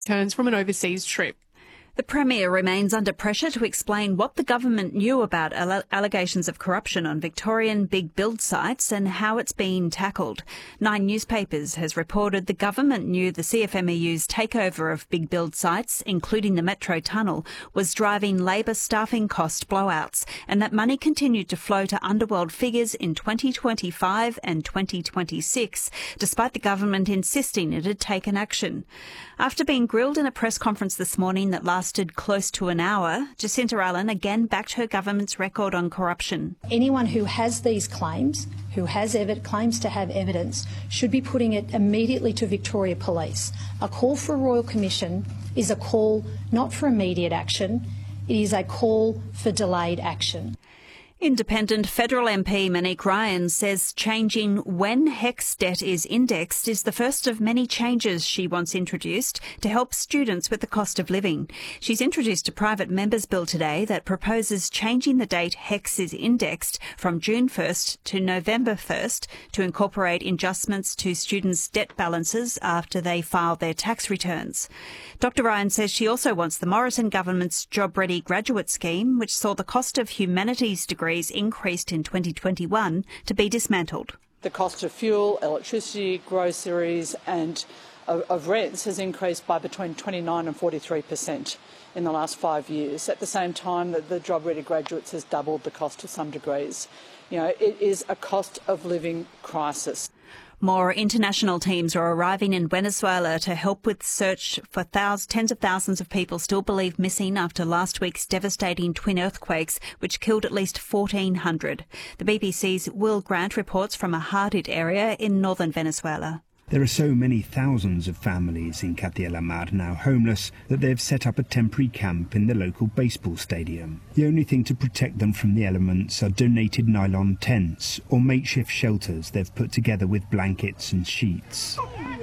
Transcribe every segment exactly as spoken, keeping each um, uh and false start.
returns from an overseas trip. The Premier remains under pressure to explain what the government knew about alle- allegations of corruption on Victorian big build sites and how it's been tackled. Nine Newspapers has reported the government knew the C F M E U's takeover of big build sites, including the Metro Tunnel, was driving Labor staffing cost blowouts, and that money continued to flow to underworld figures in twenty twenty-five and twenty twenty-six, despite the government insisting it had taken action. After being grilled in a press conference this morning that lasted close to an hour, Jacinta Allen again backed her government's record on corruption. Anyone who has these claims, who has ev- claims to have evidence, should be putting it immediately to Victoria Police. A call for a Royal Commission is a call not for immediate action, it is a call for delayed action. Independent federal M P Monique Ryan says changing when HECS debt is indexed is the first of many changes she wants introduced to help students with the cost of living. She's introduced a private members bill today that proposes changing the date HECS is indexed from June first to November first to incorporate adjustments to students' debt balances after they file their tax returns. Doctor Ryan says she also wants the Morrison government's Job Ready graduate scheme, which saw the cost of humanities degrees increased in twenty twenty-one, to be dismantled. The cost of fuel, electricity, groceries and of, of rents has increased by between twenty-nine and forty-three percent in the last five years. At the same time that the Job Ready graduates has doubled the cost of some degrees. You know, it is a cost of living crisis. More international teams are arriving in Venezuela to help with search for thousands, tens of thousands of people still believed missing after last week's devastating twin earthquakes, which killed at least fourteen hundred. The B B C's Will Grant reports from a hard-hit area in northern Venezuela. There are so many thousands of families in Katia la Mar now homeless that they've set up a temporary camp in the local baseball stadium. The only thing to protect them from the elements are donated nylon tents or makeshift shelters they've put together with blankets and sheets.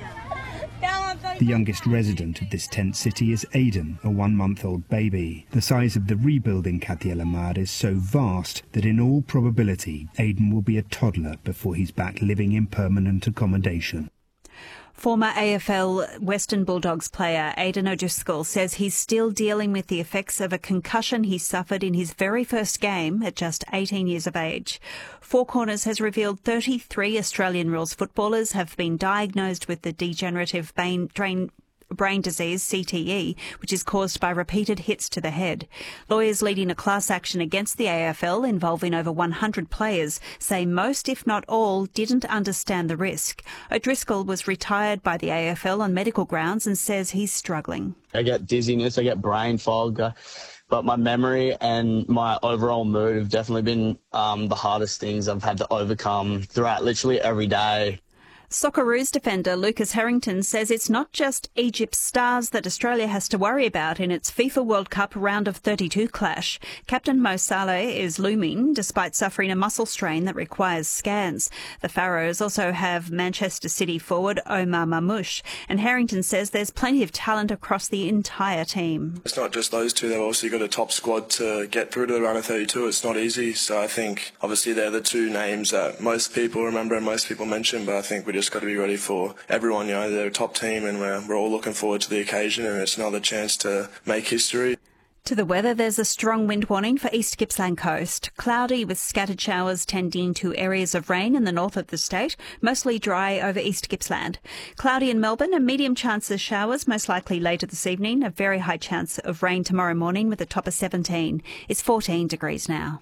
The youngest resident of this tent city is Aidan, a one-month-old baby. The size of the rebuild in Katia la Mar is so vast that in all probability Aidan will be a toddler before he's back living in permanent accommodation. Former A F L Western Bulldogs player Aidan O'Driscoll says he's still dealing with the effects of a concussion he suffered in his very first game at just eighteen years of age. Four Corners has revealed thirty-three Australian rules footballers have been diagnosed with the degenerative brain drain brain disease, C T E, which is caused by repeated hits to the head. Lawyers leading a class action against the A F L involving over one hundred players say most, if not all, didn't understand the risk. O'Driscoll was retired by the A F L on medical grounds and says he's struggling. I get dizziness, I get brain fog, uh, but my memory and my overall mood have definitely been um, the hardest things I've had to overcome throughout literally every day. Socceroos defender Lucas Harrington says it's not just Egypt's stars that Australia has to worry about in its FIFA World Cup round of thirty-two clash. Captain Mo Salah is looming despite suffering a muscle strain that requires scans. The Pharaohs also have Manchester City forward Omar Mamouche, and Harrington says there's plenty of talent across the entire team. It's not just those two, they've also got a top squad to get through to the round of thirty-two. It's not easy, so I think obviously they're the two names that most people remember and most people mention, but I think we just got to be ready for everyone. You know, they're a top team and we're, we're all looking forward to the occasion, and it's another chance to make history. To the weather, there's a strong wind warning for East Gippsland coast. Cloudy with scattered showers tending to areas of rain in the north of the state, mostly dry over East Gippsland. Cloudy in Melbourne, a medium chance of showers, most likely later this evening. A very high chance of rain tomorrow morning with a top of seventeen. It's fourteen degrees now.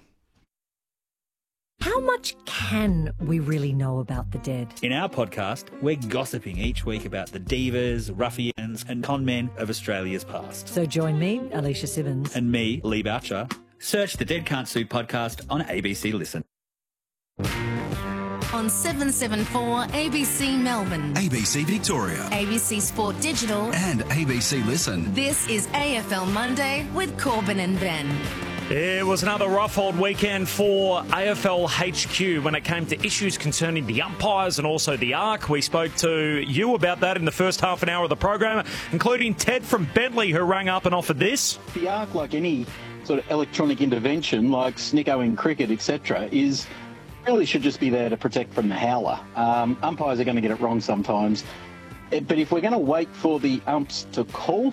How much can we really know about the dead? In our podcast, we're gossiping each week about the divas, ruffians and con men of Australia's past. So join me, Alicia Simmons. And me, Lee Boucher. Search the Dead Can't Sue podcast on A B C Listen. On seven seven four A B C Melbourne, A B C Victoria, A B C Sport Digital and A B C Listen. This is A F L Monday with Corbin and Ben. It was another rough old weekend for A F L H Q when it came to issues concerning the umpires and also the ARC. We spoke to you about that in the first half an hour of the program, including Ted from Bentley, who rang up and offered this. The ARC, like any sort of electronic intervention, like snicko in cricket, et cetera, is really should just be there to protect from the howler. Um, umpires are going to get it wrong sometimes. But if we're going to wait for the umps to call